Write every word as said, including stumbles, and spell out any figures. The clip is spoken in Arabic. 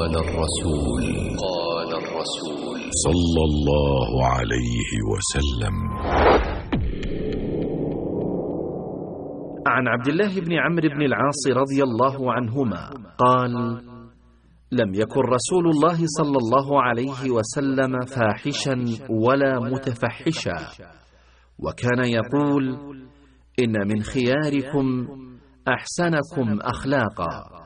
قال الرسول قال الرسول صلى الله عليه وسلم. عن عبد الله بن عمرو بن العاص رضي الله عنهما قال: لم يكن رسول الله صلى الله عليه وسلم فاحشا ولا متفحشا، وكان يقول: إن من خياركم أحسنكم أخلاقا.